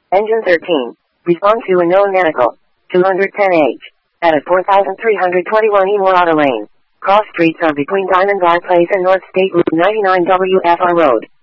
Engine 13. Respond to a known medical. 210H. At 4321 Emore Auto Lane. Cross streets are between Diamond Bar Place and North State Route 99 WFR Road.